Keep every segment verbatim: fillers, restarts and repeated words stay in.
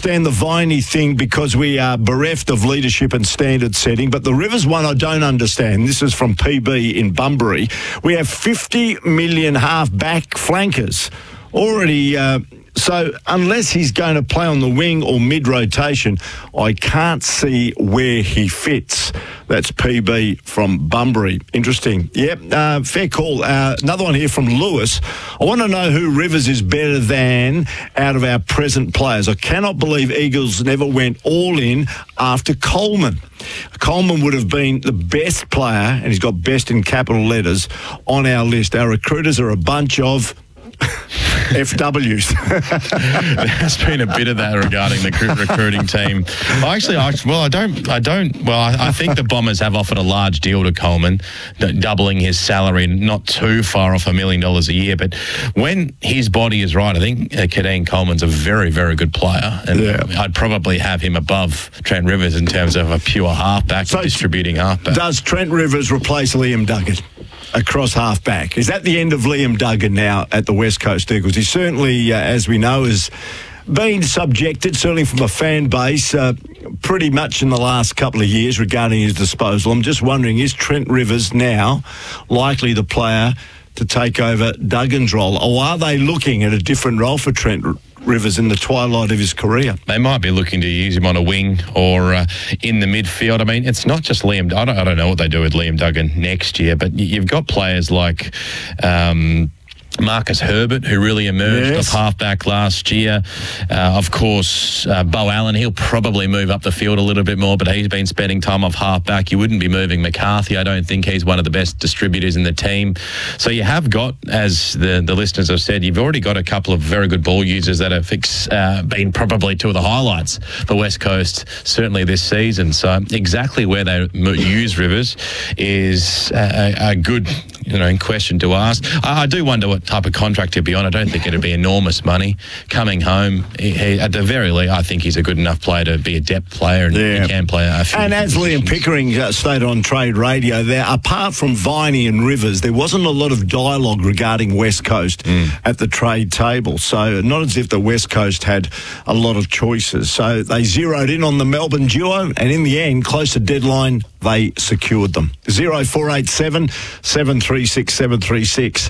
understand the Viney thing because we are bereft of leadership and standard setting, but the Rivers one I don't understand. This is from P B in Bunbury. We have fifty million half-back flankers already... Uh, So unless he's going to play on the wing or mid-rotation, I can't see where he fits. That's P B from Bunbury. Interesting. Yep, uh, fair call. Uh, another one here from Lewis. I want to know who Rivers is better than out of our present players. I cannot believe Eagles never went all in after Coleman. Coleman would have been the best player, and he's got best in capital letters, on our list. Our recruiters are a bunch of... F Ws. There's been a bit of that regarding the recruiting team. Well, actually, I, well, I don't, I don't, well, I, I think the Bombers have offered a large deal to Coleman, doubling his salary, not too far off a million dollars a year. But when his body is right, I think uh, Kadeem Coleman's a very, very good player. And yeah. I'd probably have him above Trent Rivers in terms of a pure halfback, so distributing halfback. Does Trent Rivers replace Liam Duggan across half-back? Is that the end of Liam Duggan now at the West Coast Eagles? He certainly, uh, as we know, has been subjected, certainly from a fan base, uh, pretty much in the last couple of years regarding his disposal. I'm just wondering, is Trent Rivers now likely the player to take over Duggan's role? Or are they looking at a different role for Trent Rivers in the twilight of his career? They might be looking to use him on a wing or uh, in the midfield. I mean, it's not just Liam. I don't, I don't know what they do with Liam Duggan next year, but you've got players like... Um, Marcus Herbert, who really emerged yes. off halfback last year. Uh, of course, uh, Bo Allen, he'll probably move up the field a little bit more, but he's been spending time off halfback. You wouldn't be moving McCarthy. I don't think he's one of the best distributors in the team. So you have got, as the, the listeners have said, you've already got a couple of very good ball users that have uh, been probably two of the highlights for West Coast, certainly this season. So exactly where they use Rivers is a, a good, you know, question to ask. I, I do wonder what type of contract he'll be on. I don't think it'd be enormous money. Coming home, he, he, at the very least, I think he's a good enough player to be a depth player, and yeah. he can play a few And as positions. Liam Pickering uh, stated on Trade Radio, there, apart from Viney and Rivers, there wasn't a lot of dialogue regarding West Coast mm. at the trade table. So not as if the West Coast had a lot of choices. So they zeroed in on the Melbourne duo, and in the end, close to deadline, they secured them. zero four eight seven, seven three six, seven three six.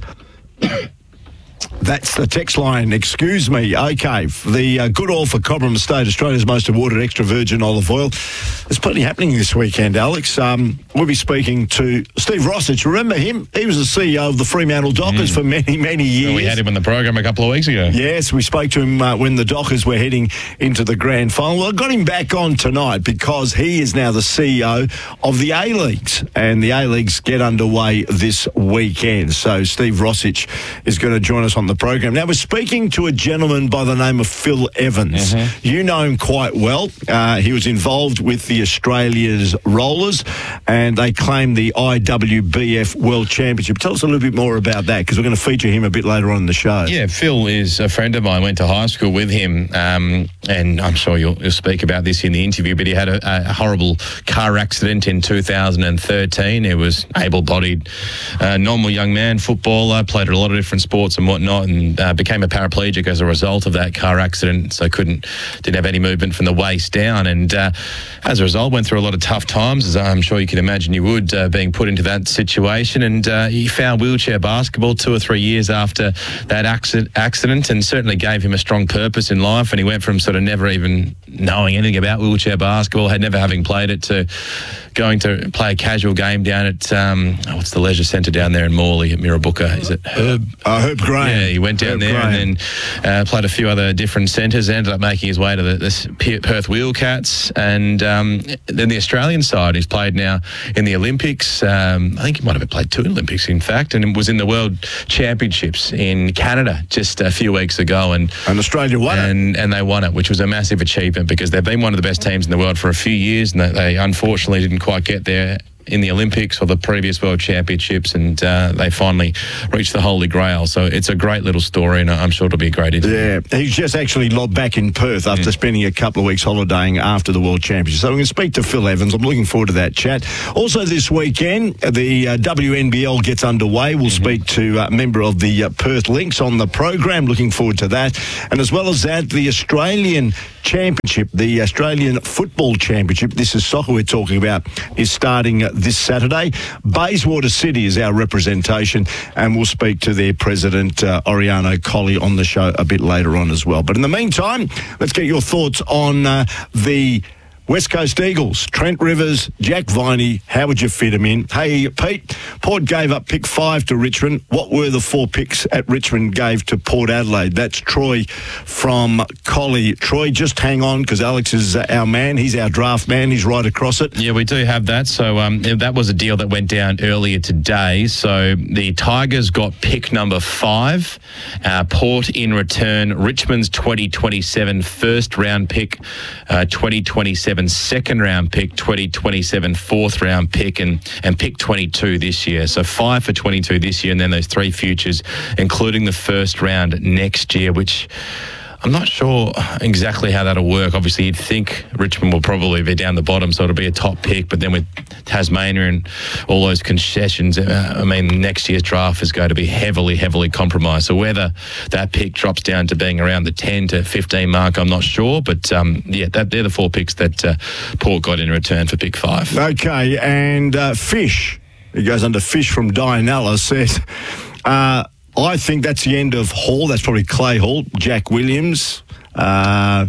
That's the text line. Excuse me. Okay, the uh, good oil for Cobram Estate, Australia's most awarded extra virgin olive oil. There's plenty happening this weekend, Alex. Um, we'll be speaking to Steve Rossich. Remember him? He was the C E O of the Fremantle Dockers mm. for many, many years. Well, we had him on the program a couple of weeks ago. Yes, we spoke to him uh, when the Dockers were heading into the grand final. Well, I got him back on tonight because he is now the C E O of the A-Leagues, and the A-Leagues get underway this weekend. So Steve Rossich is going to join us on the program. Now, we're speaking to a gentleman by the name of Phil Evans. Mm-hmm. You know him quite well. Uh, he was involved with the Australia's Rollers, and they claimed the I W B F World Championship. Tell us a little bit more about that, because we're going to feature him a bit later on in the show. Yeah, Phil is a friend of mine. Went to high school with him, um, and I'm sure you'll, you'll speak about this in the interview, but he had a, a horrible car accident in two thousand thirteen. He was able-bodied, uh, normal young man, footballer, played a lot of different sports and whatnot, and uh, became a paraplegic as a result of that car accident. So couldn't, didn't have any movement from the waist down, and uh, as a result went through a lot of tough times, as I'm sure you can imagine you would, uh, being put into that situation. And uh, he found wheelchair basketball two or three years after that accident, accident and certainly gave him a strong purpose in life. And he went from sort of never even knowing anything about wheelchair basketball, had never having played it, to going to play a casual game down at um, what's the leisure centre down there in Morley at Mirrabooka? Is it Herb? Uh, Herb Graham. Yeah, he went down Herb there Graham. and then uh, played a few other different centres. Ended up making his way to the, the Perth Wheelcats, and um, then the Australian side. He's played now in the Olympics. Um, I think he might have played two Olympics, in fact, and was in the World Championships in Canada just a few weeks ago. And and Australia won and, it. And they won it, which was a massive achievement, because they've been one of the best teams in the world for a few years, and they, they unfortunately didn't quite get there in the Olympics or the previous World Championships, and uh, they finally reached the Holy Grail. So it's a great little story, and I'm sure it'll be a great interview. Yeah, he's just actually lobbed back in Perth after mm. spending a couple of weeks holidaying after the World Championship. So I'm going to speak to Phil Evans. I'm looking forward to that chat. Also this weekend, the uh, W N B L gets underway. We'll mm-hmm. speak to a member of the uh, Perth Lynx on the program. Looking forward to that. And as well as that, the Australian Championship, the Australian Football Championship, this is soccer we're talking about, is starting this Saturday. Bayswater City is our representation, and we'll speak to their president, uh, Oriano Colley, on the show a bit later on as well. But in the meantime, let's get your thoughts on uh, the West Coast Eagles. Trent Rivers, Jack Viney, how would you fit them in? Hey, Pete, Port gave up pick five to Richmond. What were the four picks at Richmond gave to Port Adelaide? That's Troy from Collie. Troy, just hang on, because Alex is uh, our man. He's our draft man. He's right across it. Yeah, we do have that. So um, that was a deal that went down earlier today. So the Tigers got pick number five. Uh, Port in return, Richmond's twenty twenty-seven first round pick, uh, twenty twenty-seven second round pick, twenty twenty-seven fourth round pick, and, and pick twenty-two this year. So five for twenty-two this year, and then those three futures, including the first round next year, which I'm not sure exactly how that'll work. Obviously, you'd think Richmond will probably be down the bottom, so it'll be a top pick. But then with Tasmania and all those concessions, uh, I mean, next year's draft is going to be heavily, heavily compromised. So whether that pick drops down to being around the ten to fifteen mark, I'm not sure. But um, yeah, that, they're the four picks that uh, Port got in return for pick five. Okay, and uh, Fish, he goes under Fish from Dianella, says... Uh, I think that's the end of Hall. That's probably Clay Hall, Jack Williams, uh,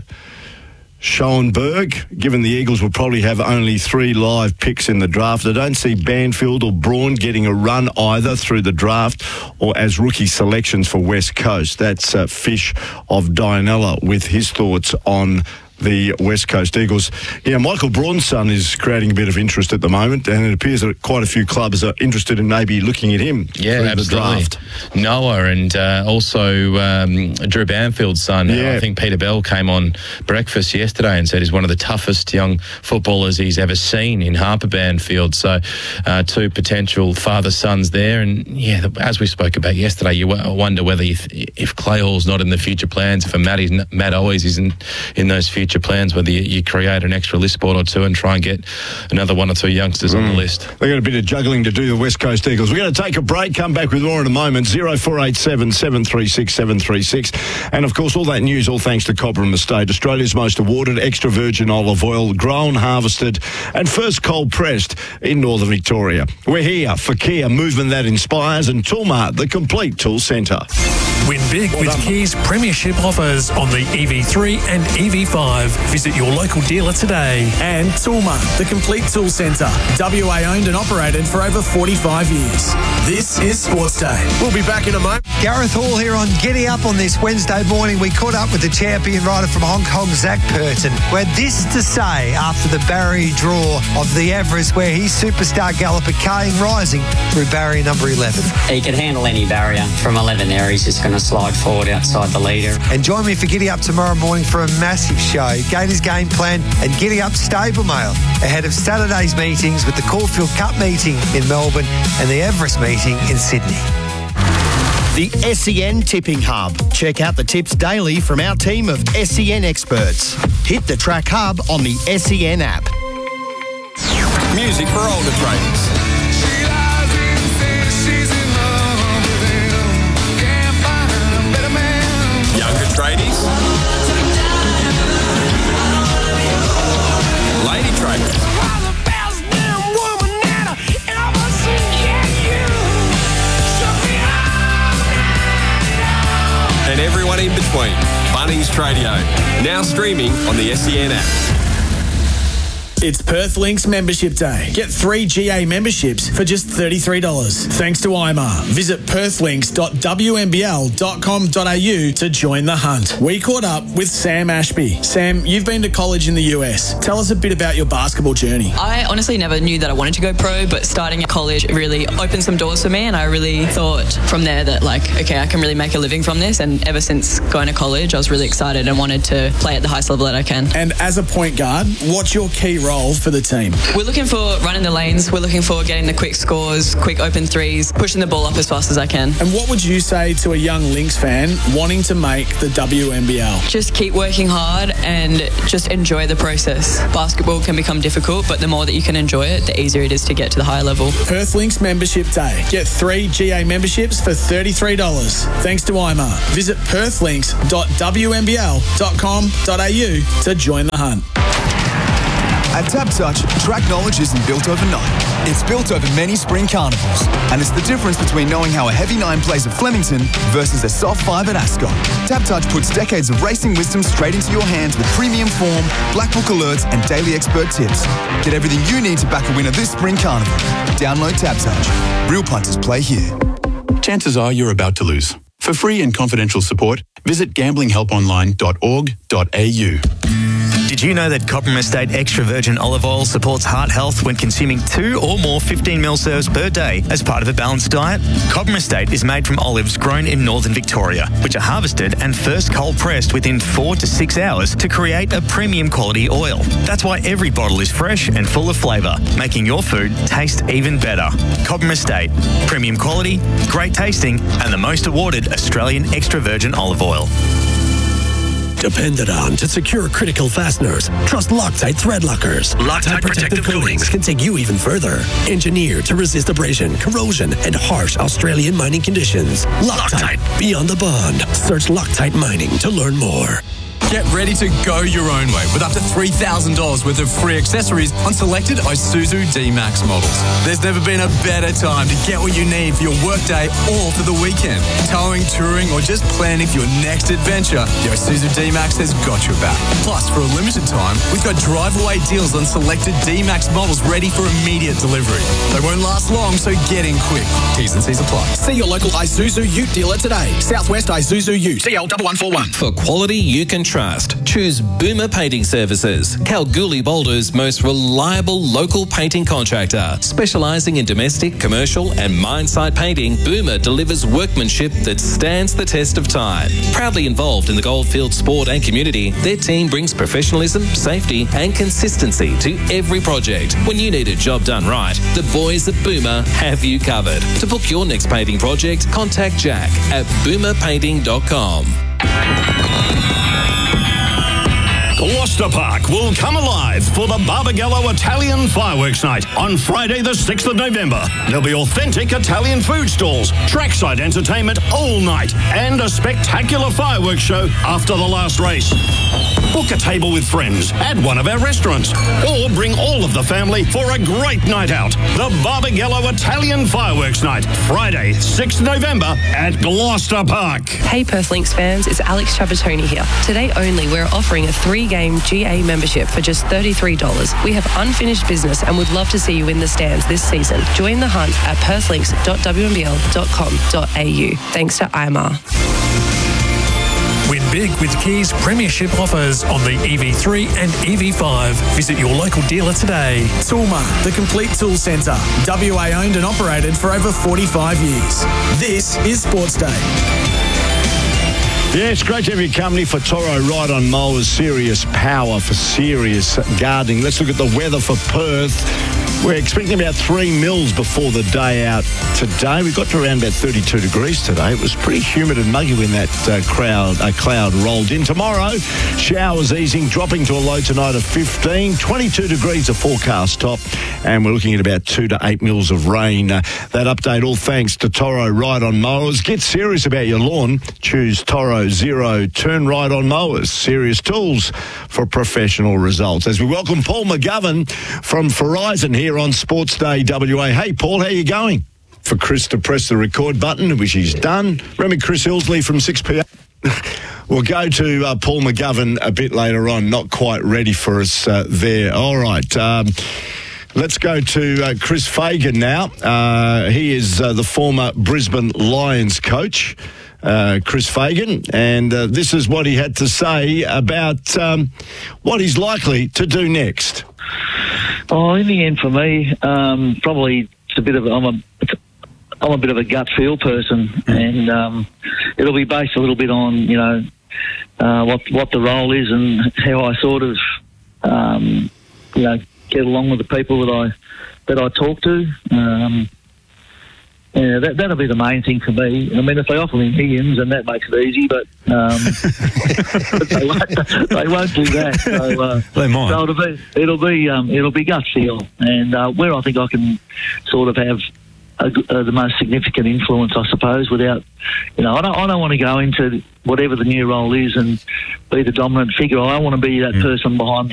Schoenberg. Given the Eagles will probably have only three live picks in the draft, I don't see Banfield or Braun getting a run either through the draft or as rookie selections for West Coast. That's uh, Fish of Dianella with his thoughts on the West Coast Eagles. Yeah, Michael Braun's son is creating a bit of interest at the moment, and it appears that quite a few clubs are interested in maybe looking at him yeah, through absolutely. the draft. Noah and uh, also um, Drew Banfield's son. Yeah. I think Peter Bell came on breakfast yesterday and said he's one of the toughest young footballers he's ever seen in Harper Banfield. So uh, two potential father-sons there. And yeah, as we spoke about yesterday, you wonder whether you th- if Clay Hall's not in the future plans, if a Matt, Matt always isn't in those future plans, whether you, you create an extra list spot or two and try and get another one or two youngsters mm. on the list. They've got a bit of juggling to do, the West Coast Eagles. We're going to take a break, come back with more in a moment. zero four eight seven, seven three six, seven three six. And of course, all that news, all thanks to Cobram Estate, Australia's most awarded extra virgin olive oil, grown, harvested and first cold pressed in Northern Victoria. We're here for Kia, movement that inspires, and Toolmart, the complete tool centre. Win big well with done. Kia's premiership offers on the E V three and E V five. Visit your local dealer today. And Toolmart, the complete tool centre. W A owned and operated for over forty-five years. This is Sports Day. We'll be back in a moment. Gareth Hall here on Giddy Up on this Wednesday morning. We caught up with the champion rider from Hong Kong, Zach Purton, who had this to say after the Barry draw of the Everest, where his superstar galloper Kane rising through barrier number eleven. He can handle any barrier. From eleven there, he's just going to slide forward outside the leader. And join me for Giddy Up tomorrow morning for a massive show. Gators game plan and Giddy Up stable mail ahead of Saturday's meetings with the Caulfield Cup meeting in Melbourne and the Everest meeting in Sydney. The S E N Tipping Hub. Check out the tips daily from our team of S E N experts. Hit the Track Hub on the S E N app. Music for older traders. Younger tradies. Lady traders. And everyone in between. Bunnings Tradio. Now streaming on the S E N app. It's Perth Lynx Membership Day. Get three G A memberships for just thirty-three dollars. Thanks to I M A R. Visit perth links dot w n b l dot com dot a u to join the hunt. We caught up with Sam Ashby. Sam, you've been to college in the U S. Tell us a bit about your basketball journey. I honestly never knew that I wanted to go pro, but starting at college really opened some doors for me, and I really thought from there that, like, okay, I can really make a living from this. And ever since going to college, I was really excited and wanted to play at the highest level that I can. And as a point guard, what's your key role role for the team? We're looking for running the lanes. We're looking for getting the quick scores, quick open threes, pushing the ball up as fast as I can. And what would you say to a young Lynx fan wanting to make the W N B L? Just keep working hard and just enjoy the process. Basketball can become difficult, but the more that you can enjoy it, the easier it is to get to the higher level. Perth Lynx Membership Day. Get three G A memberships for thirty-three dollars. Thanks to I M A R. Visit perth links dot w n b l dot com dot a u to join the hunt. At TABtouch, track knowledge isn't built overnight. It's built over many spring carnivals. And it's the difference between knowing how a heavy nine plays at Flemington versus a soft five at Ascot. TABtouch puts decades of racing wisdom straight into your hands with premium form, black book alerts and daily expert tips. Get everything you need to back a winner this spring carnival. Download TABtouch. Real punters play here. Chances are you're about to lose. For free and confidential support, visit gambling help online dot org dot a u. Did you know that Cobram Estate Extra Virgin Olive Oil supports heart health when consuming two or more fifteen mil serves per day as part of a balanced diet? Cobram Estate is made from olives grown in northern Victoria, which are harvested and first cold pressed within four to six hours to create a premium quality oil. That's why every bottle is fresh and full of flavour, making your food taste even better. Cobram Estate, premium quality, great tasting, and the most awarded Australian extra virgin olive oil. Depended on to secure critical fasteners. Trust Loctite thread lockers. Loctite protective coatings can take you even further. Engineered to resist abrasion, corrosion, and harsh Australian mining conditions. Loctite, beyond the bond. Search Loctite Mining to learn more. Get ready to go your own way with up to three thousand dollars worth of free accessories on selected Isuzu D-Max models. There's never been a better time to get what you need for your workday or for the weekend. Towing, touring, or just planning for your next adventure, the Isuzu D-Max has got your back. Plus, for a limited time, we've got drive-away deals on selected D-Max models ready for immediate delivery. They won't last long, so get in quick. T's and C's apply. See your local Isuzu Ute dealer today. Southwest Isuzu Ute. C L one one four one. For quality you can trust, choose Boomer Painting Services, Kalgoorlie Boulder's most reliable local painting contractor. Specialising in domestic, commercial and mine site painting, Boomer delivers workmanship that stands the test of time. Proudly involved in the Goldfield sport and community, their team brings professionalism, safety and consistency to every project. When you need a job done right, the boys at Boomer have you covered. To book your next painting project, contact Jack at boomer painting dot com. Gloucester Park will come alive for the Barbagallo Italian Fireworks Night on Friday the sixth of November. There'll be authentic Italian food stalls, trackside entertainment all night, and a spectacular fireworks show after the last race. Book a table with friends at one of our restaurants, or bring all of the family for a great night out. The Barbagallo Italian Fireworks Night, Friday, sixth of November at Gloucester Park. Hey Perth Lynx fans, it's Alex Trapattoni here. Today only, we're offering a three-game G A membership for just thirty-three dollars. We have unfinished business and would love to see you in the stands this season. Join the hunt at perth links dot w n b l dot com dot a u. Thanks to I M A R. Win big with Keys Premiership offers on the E V three and E V five. Visit your local dealer today. Toolmart, the complete tool centre. W A owned and operated for over forty-five years. This is Sports Day. Yeah, it's great to have your company for Toro Ride on Mowers. Serious power for serious gardening. Let's look at the weather for Perth. We're expecting about three mils before the day out today. We got to around about thirty-two degrees today. It was pretty humid and muggy when that uh, crowd, uh, cloud rolled in. Tomorrow, showers easing, dropping to a low tonight of fifteen. twenty-two degrees a forecast top. And we're looking at about two to eight mils of rain. Uh, that update all thanks to Toro Ride on Mowers. Get serious about your lawn. Choose Toro Zero Turn Ride on Mowers. Serious tools for professional results. As we welcome Paul McGovern from Verizon here on Sports Day W A. Hey, Paul, how you going? For Chris to press the record button, which he's done. Remember Chris Ilsley from six p m? We'll go to uh, Paul McGovern a bit later on. Not quite ready for us uh, there. All right. Um, let's go to uh, Chris Fagan now. Uh, he is uh, the former Brisbane Lions coach. Uh, Chris Fagan, and uh, this is what he had to say about um, what he's likely to do next. Oh, in the end, for me, um, probably it's a bit of I'm a I'm a bit of a gut feel person, and um, it'll be based a little bit on you know uh, what what the role is and how I sort of um, you know get along with the people that I that I talk to. Um, yeah, that, that'll be the main thing for me. I mean, if they offer me millions, then that makes it easy, but, um, but they, won't, they won't do that. So, uh, they might. So it'll be it'll be um, it'll be gut feel, and uh, where I think I can sort of have a, uh, the most significant influence, I suppose. Without, you know, I don't I don't want to go into whatever the new role is and be the dominant figure. I want to be that mm. person behind